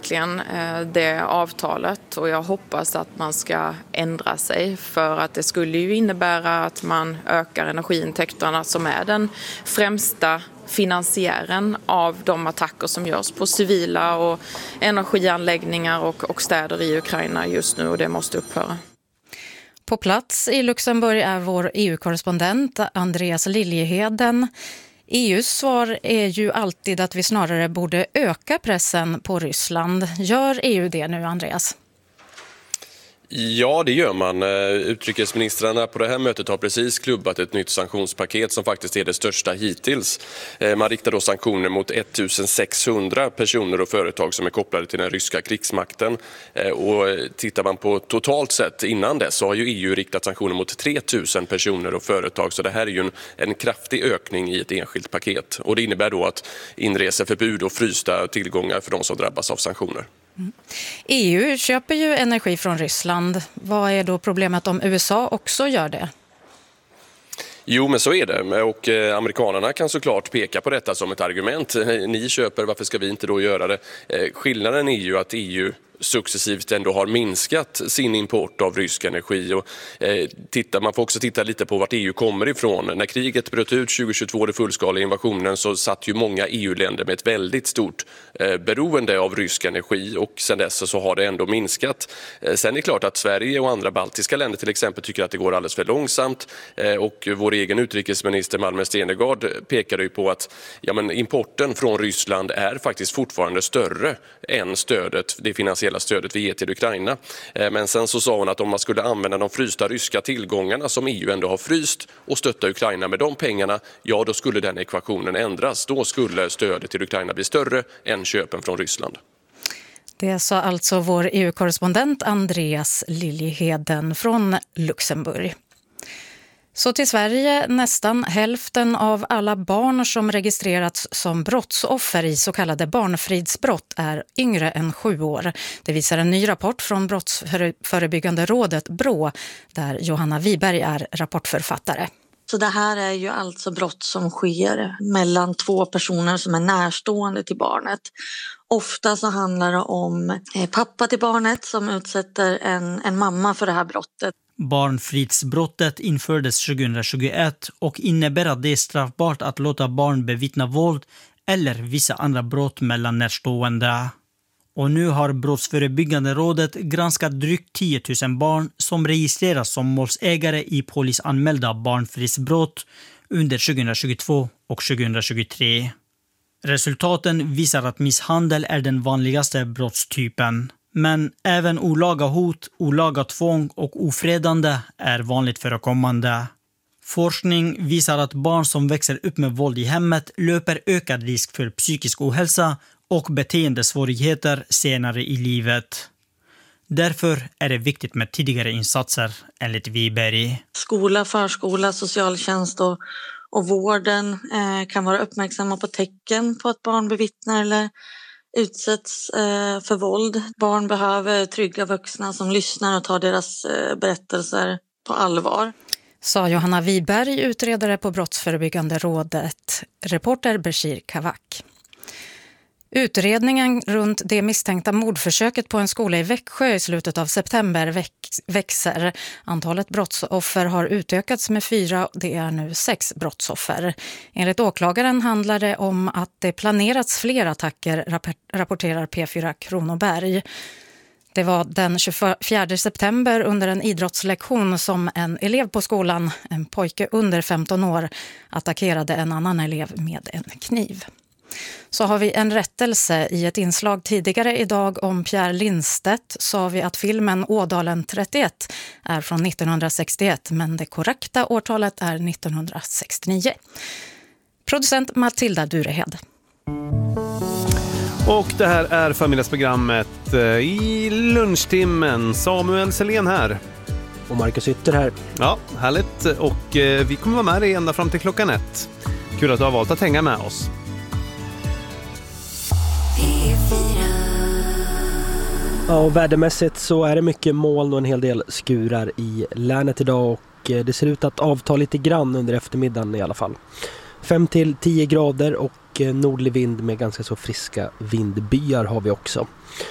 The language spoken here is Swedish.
verkligen det avtalet och jag hoppas att man ska ändra sig, för att det skulle ju innebära att man ökar energiintäkterna som är den främsta finansiären av de attacker som görs på civila och energianläggningar och städer i Ukraina just nu, och det måste upphöra. På plats i Luxemburg är vår EU-korrespondent Andreas Liljeheden. EUs svar är ju alltid att vi snarare borde öka pressen på Ryssland. Gör EU det nu, Andreas? Ja, det gör man. Utrikesministrarna på det här mötet har precis klubbat ett nytt sanktionspaket som faktiskt är det största hittills. Man riktar då sanktioner mot 1600 personer och företag som är kopplade till den ryska krigsmakten. Och tittar man på totalt sett innan dess så har ju EU riktat sanktioner mot 3000 personer och företag. Så det här är ju en kraftig ökning i ett enskilt paket. Och det innebär då att inreseförbud och frysta tillgångar för de som drabbas av sanktioner. EU köper ju energi från Ryssland. Vad är då problemet om USA också gör det? Jo, men så är det. Och amerikanerna kan såklart peka på detta som ett argument. Ni köper, varför ska vi inte då göra det? Skillnaden är ju att EU successivt ändå har minskat sin import av rysk energi. Och, man får också titta lite på vart EU kommer ifrån. När kriget bröt ut 2022, det fullskaliga invasionen, så satt ju många EU-länder med ett väldigt stort beroende av rysk energi, och sedan dess så har det ändå minskat. Sen är det klart att Sverige och andra baltiska länder till exempel tycker att det går alldeles för långsamt, och vår egen utrikesminister Malmö Stenergard pekade ju på att importen från Ryssland är faktiskt fortfarande större än det finansiella stödet vi ger till Ukraina. Men sen så sa hon att om man skulle använda de frysta ryska tillgångarna som EU ändå har fryst och stötta Ukraina med de pengarna, ja då skulle den ekvationen ändras. Då skulle stödet till Ukraina bli större än köpen från Ryssland. Det sa alltså vår EU-korrespondent Andreas Liljeheden från Luxemburg. Så till Sverige, nästan hälften av alla barn som registrerats som brottsoffer i så kallade barnfridsbrott är yngre än 7 år. Det visar en ny rapport från Brottsförebyggande rådet BRÅ, där Johanna Wiberg är rapportförfattare. Så det här är ju alltså brott som sker mellan 2 personer som är närstående till barnet. Ofta så handlar det om pappa till barnet som utsätter en mamma för det här brottet. Barnfridsbrottet infördes 2021 och innebär att det är straffbart att låta barn bevittna våld eller vissa andra brott mellan närstående. Och nu har Brottsförebyggande rådet granskat drygt 10 000 barn som registreras som målsägare i polisanmälda barnfridsbrott under 2022 och 2023. Resultaten visar att misshandel är den vanligaste brottstypen. Men även olaga hot, olaga tvång och ofredande är vanligt förekommande. Forskning visar att barn som växer upp med våld i hemmet löper ökad risk för psykisk ohälsa och beteendesvårigheter senare i livet. Därför är det viktigt med tidigare insatser, enligt Wiberg. Skola, förskola, socialtjänst och vården kan vara uppmärksamma på tecken på att barn bevittnar eller utsätts för våld. Barn behöver trygga vuxna som lyssnar och tar deras berättelser på allvar. Sa Johanna Wiberg, utredare på Brottsförebyggande rådet. Reporter Bashir Kavak. Utredningen runt det misstänkta mordförsöket på en skola i Växjö i slutet av september växer. Antalet brottsoffer har utökats med 4, det är nu 6 brottsoffer. Enligt åklagaren handlar det om att det planerats fler attacker, rapporterar P4 Kronoberg. Det var den 24 september under en idrottslektion som en elev på skolan, en pojke under 15 år, attackerade en annan elev med en kniv. Så har vi en rättelse. I ett inslag tidigare idag om Pierre Lindstedt sa vi att filmen Ådalen 31 är från 1961, men det korrekta årtalet är 1969. Producent Matilda Durehed. Och det här är familjesprogrammet i lunchtimmen. Samuel Selén här. Och Marcus Ytter här. Ja, härligt. Och vi kommer vara med dig ända fram till klockan 1. Kul att du har valt att hänga med oss. Ja, och vädermässigt så är det mycket moln och en hel del skurar i länet idag, och det ser ut att avta lite grann under eftermiddagen i alla fall. 5-10 grader och nordlig vind med ganska så friska vindbyar har vi också.